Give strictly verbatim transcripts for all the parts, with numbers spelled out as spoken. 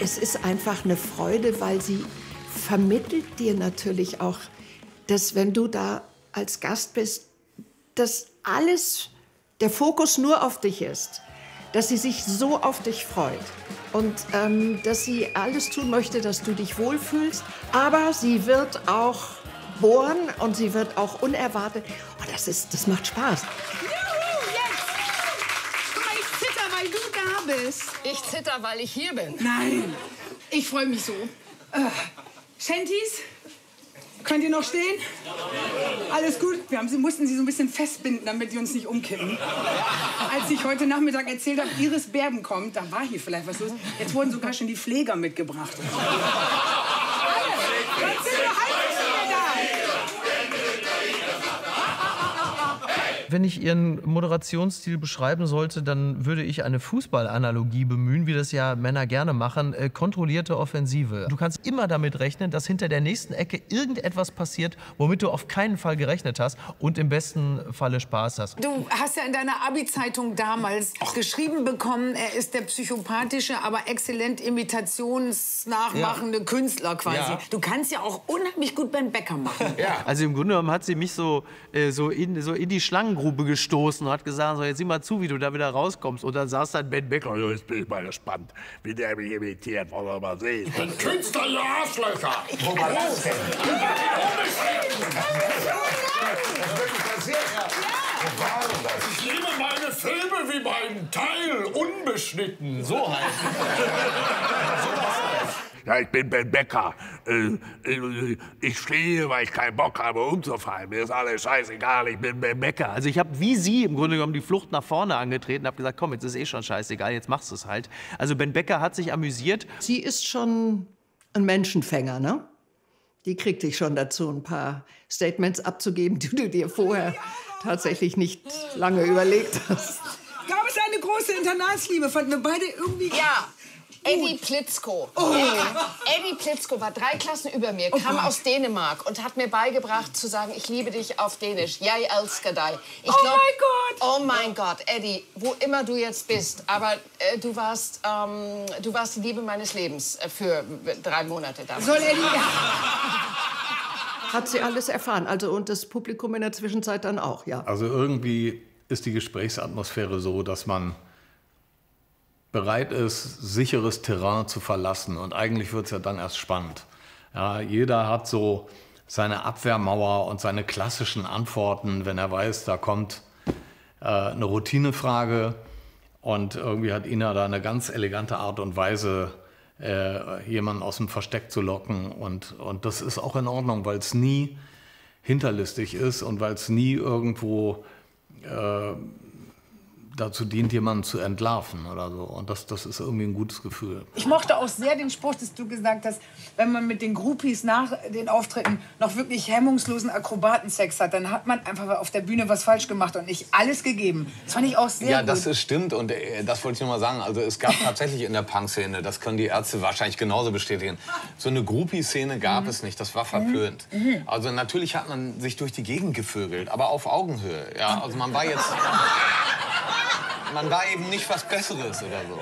es ist einfach eine Freude, weil sie vermittelt dir natürlich auch, dass wenn du da als Gast bist, dass alles, der Fokus nur auf dich ist. Dass sie sich so auf dich freut und ähm, dass sie alles tun möchte, dass du dich wohlfühlst. Aber sie wird auch bohren und sie wird auch unerwartet. Oh, das, ist, das macht Spaß. Juhu, jetzt! Guck mal, ich zitter, weil du da bist. Ich zitter, weil ich hier bin. Nein, ich freue mich so. Äh, Shanties, könnt ihr noch stehen? Alles gut? Wir haben sie, mussten sie so ein bisschen festbinden, damit die uns nicht umkippen. Als ich heute Nachmittag erzählt habe, Iris Berben kommt, da war hier vielleicht was los. Jetzt wurden sogar schon die Pfleger mitgebracht. Alle! Sonst sind wir halb nicht mehr da! Wenn ich Ihren Moderationsstil beschreiben sollte, dann würde ich eine Fußballanalogie bemühen, wie das ja Männer gerne machen. Äh, kontrollierte Offensive. Du kannst immer damit rechnen, dass hinter der nächsten Ecke irgendetwas passiert, womit du auf keinen Fall gerechnet hast und im besten Falle Spaß hast. Du hast ja in deiner Abi-Zeitung damals geschrieben bekommen, er ist der psychopathische, aber exzellent imitationsnachmachende ja. Künstler quasi. Ja. Du kannst ja auch unheimlich gut Ben Becker machen. Ja. Also im Grunde genommen hat sie mich so, äh, so, in, so in die Schlangengrube gestoßen und hat gesagt, so, jetzt sieh mal zu, wie du da wieder rauskommst. Und dann saß dann Ben Becker, oh, jetzt bin ich mal gespannt, wie der mich imitiert, wollen wir mal sehen. Ein Künstler, ihr Arschlöcher! Wo war das denn? Ich liebe meine Filme wie meinen Teil, unbeschnitten. So halt. Ja, ich bin Ben Becker. Ich stehe, weil ich keinen Bock habe, umzufallen. Mir ist alles scheißegal, ich bin Ben Becker. Also ich habe wie Sie im Grunde genommen die Flucht nach vorne angetreten und habe gesagt, komm, jetzt ist eh schon scheißegal, jetzt machst du es halt. Also Ben Becker hat sich amüsiert. Sie ist schon ein Menschenfänger, ne? Die kriegt dich schon dazu, ein paar Statements abzugeben, die du dir vorher tatsächlich nicht lange überlegt hast. Gab es eine große Internatsliebe? Fanden wir beide irgendwie... Ja. Eddie Plitzko. Oh. Eddie Plitzko war drei Klassen über mir, kam oh aus Dänemark und hat mir beigebracht zu sagen, ich liebe dich auf Dänisch. Jeg elsker dig. Ich oh glaub, mein Gott! Oh mein Gott, Eddie, wo immer du jetzt bist, aber äh, du, warst, ähm, du warst die Liebe meines Lebens äh, für drei Monate damals. Soll Eddie... Hat sie alles erfahren, also und das Publikum in der Zwischenzeit dann auch, ja. Also irgendwie ist die Gesprächsatmosphäre so, dass man bereit ist, sicheres Terrain zu verlassen. Und eigentlich wird es ja dann erst spannend. Ja, jeder hat so seine Abwehrmauer und seine klassischen Antworten, wenn er weiß, da kommt äh, eine Routinefrage. Und irgendwie hat Ina da eine ganz elegante Art und Weise, äh, jemanden aus dem Versteck zu locken. Und, und das ist auch in Ordnung, weil es nie hinterlistig ist und weil es nie irgendwo... Äh, dazu dient, jemanden zu entlarven oder so. Und das, das ist irgendwie ein gutes Gefühl. Ich mochte auch sehr den Spruch, dass du gesagt hast, wenn man mit den Groupies nach den Auftritten noch wirklich hemmungslosen Akrobatensex hat, dann hat man einfach auf der Bühne was falsch gemacht und nicht alles gegeben. Das fand ich auch sehr ja, gut. Ja, das ist, stimmt und äh, das wollte ich noch mal sagen. Also es gab tatsächlich in der Punk-Szene, das können die Ärzte wahrscheinlich genauso bestätigen, so eine Groupie-Szene gab mhm. es nicht, das war verpönt. Mhm. Also natürlich hat man sich durch die Gegend gevögelt, aber auf Augenhöhe. Ja, also man war jetzt... Man war eben nicht was Besseres oder so.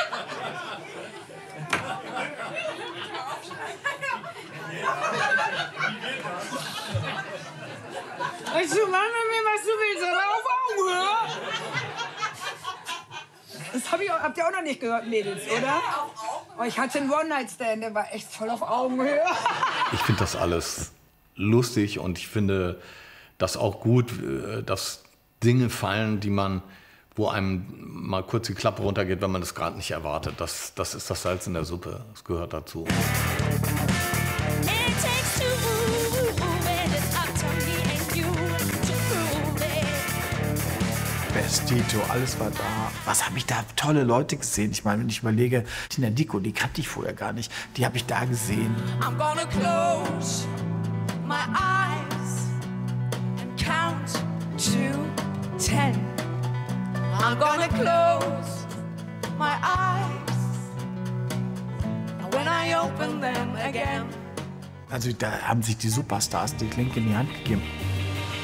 Weißt du, mach mit mir, was du willst, aber auf Augenhöhe. Das hab ich auch, habt ihr auch noch nicht gehört, Mädels, oder? Oh, ich hatte einen One-Night-Stand, der war echt voll auf Augenhöhe. Ich finde das alles lustig und ich finde das auch gut, dass Dinge fallen, die man... wo einem mal kurz die Klappe runtergeht, wenn man das gerade nicht erwartet. Das, das ist das Salz in der Suppe. Das gehört dazu. Best Tito, alles war da. Was habe ich da tolle Leute gesehen? Ich meine, wenn ich überlege, Tina Dicko, die kannte ich vorher gar nicht. Die habe ich da gesehen. I'm gonna close my eyes and count to ten. I'm gonna close my eyes when I open them again. Also da haben sich die Superstars die Klinke in die Hand gegeben.